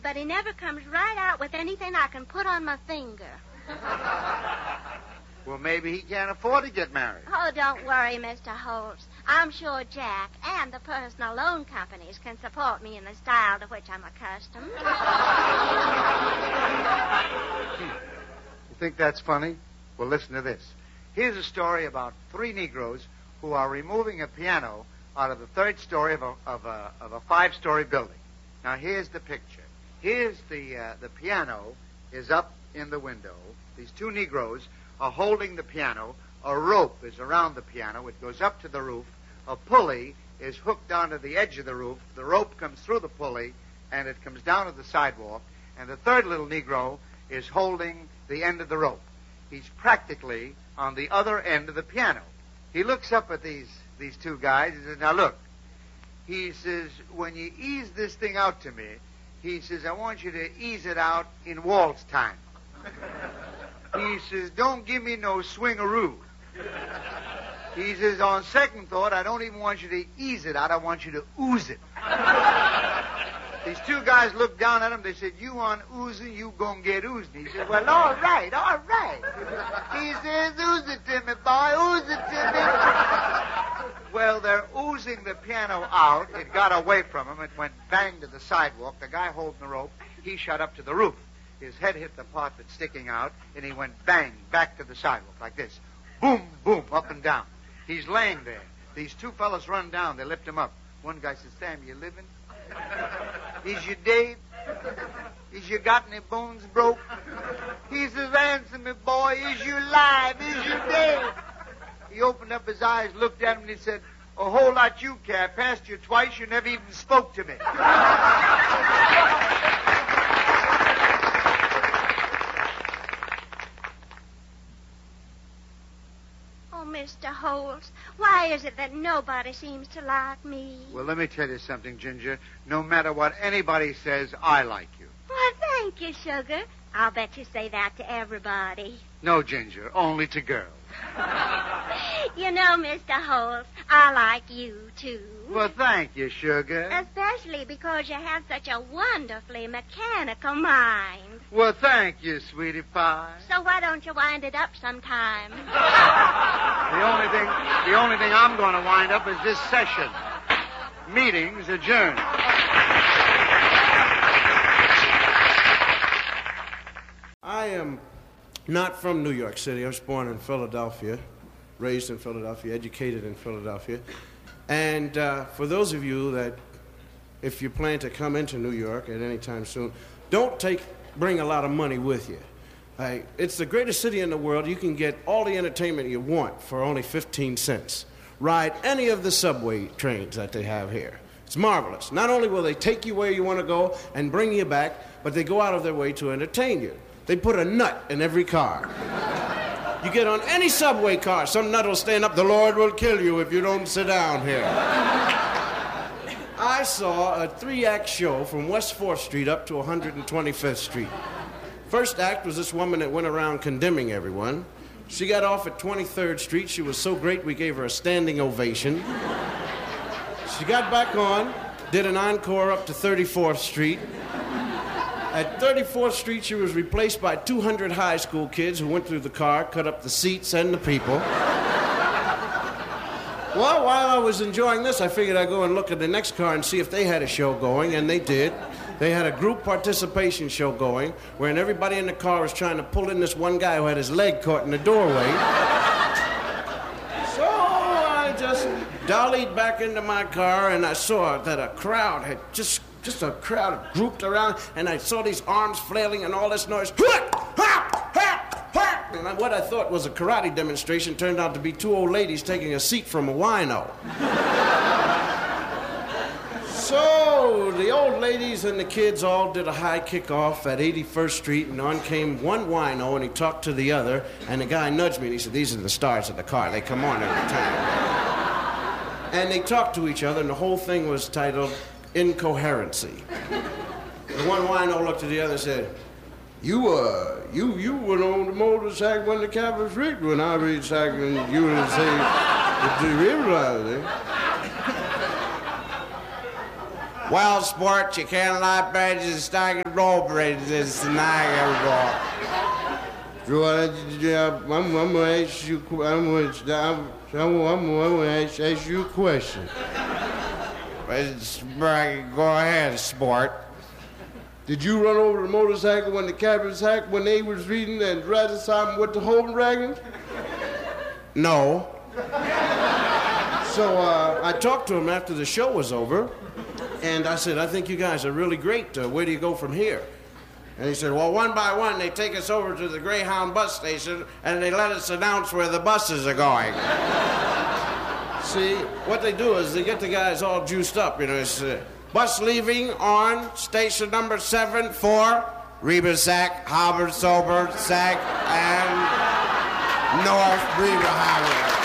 but he never comes right out with anything I can put on my finger. Well, maybe he can't afford to get married. Oh, don't worry, Mr. Holtz. I'm sure Jack and the personal loan companies can support me in the style to which I'm accustomed. You think that's funny? Well, listen to this. Here's a story about 3 Negroes who are removing a piano out of the 3rd story of a 5-story building. Now, here's the picture. Here's the piano is up in the window. These 2 Negroes are holding the piano. A rope is around the piano. It goes up to the roof. A pulley is hooked onto the edge of the roof. The rope comes through the pulley, and it comes down to the sidewalk. And the 3rd little Negro is holding the end of the rope. He's practically on the other end of the piano. He looks up at these 2 guys. He says, now look. He says, when you ease this thing out to me, he says, I want you to ease it out in waltz time. He says, don't give me no swingaroo. He says, on second thought, I don't even want you to ease it out. I want you to ooze it. These 2 guys looked down at him. They said, you want oozing, you gonna get oozing. He said, well, all right. He says, ooze it to me, boy, ooze it to me. Well, they're oozing the piano out. It got away from him. It went bang to the sidewalk. The guy holding the rope, he shot up to the roof. His head hit the part that's sticking out, and he went bang back to the sidewalk like this. Boom, boom, up and down. He's laying there. These 2 fellas run down. They lift him up. One guy says, Sam, you living? Is you dead? Is you got any bones broke? He says, answer me, boy. Is you alive? Is you dead? He opened up his eyes, looked at him, and he said, a whole lot you care. I passed you twice. You never even spoke to me. Mr. Holtz, why is it that nobody seems to like me? Well, let me tell you something, Ginger. No matter what anybody says, I like you. Well, thank you, Sugar. I'll bet you say that to everybody. No, Ginger, only to girls. You know, Mr. Holtz, I like you, too. Well, thank you, Sugar. Especially because you have such a wonderfully mechanical mind. Well, thank you, sweetie pie. So why don't you wind it up sometime? The only thing I'm going to wind up is this session. Meeting's adjourned. I am not from New York City. I was born in Philadelphia, raised in Philadelphia, educated in Philadelphia. And for those of you that, if you plan to come into New York at any time soon, don't bring a lot of money with you. It's the greatest city in the world. You can get all the entertainment you want for only 15 cents. Ride any of the subway trains that they have here. It's marvelous. Not only will they take you where you want to go and bring you back, but they go out of their way to entertain you. They put a nut in every car. You get on any subway car, some nut will stand up. The Lord will kill you if you don't sit down here. I saw a 3-act show from West 4th Street up to 125th Street. First act was this woman that went around condemning everyone. She got off at 23rd Street. She was so great, we gave her a standing ovation. She got back on, did an encore up to 34th Street. At 34th Street, she was replaced by 200 high school kids who went through the car, cut up the seats and the people. Well, while I was enjoying this, I figured I'd go and look at the next car and see if they had a show going, and they did. They had a group participation show going, wherein everybody in the car was trying to pull in this one guy who had his leg caught in the doorway. So I just dollied back into my car, and I saw that a crowd had just a crowd grouped around, and I saw these arms flailing and all this noise. And what I thought was a karate demonstration turned out to be 2 old ladies taking a seat from a wino. So the old ladies and the kids all did a high kickoff at 81st Street, and on came one wino, and he talked to the other, and the guy nudged me, and he said, these are the stars of the car. They come on every time. And they talked to each other, and the whole thing was titled Incoherency. The one wino looked at the other and said, you went on the motorcycle when the cab was rigged when I read cycle, and you would say, did you realize it? Well, sport, you can't lie bridges and stagger roll bridges and Niagara. So I'm gonna ask you a question. Go ahead, sport. Did you run over the motorcycle when the cabins hacked when they was reading and writing something with the Holden dragons? No. So I talked to him after the show was over, and I said, I think you guys are really great. Where do you go from here? And he said, well, one by one, they take us over to the Greyhound bus station, and they let us announce where the buses are going. See, what they do is they get the guys all juiced up. You know, it's bus leaving on station number 7 for Rebasack, Harbor, Sober, Sack, and North Reba Highway.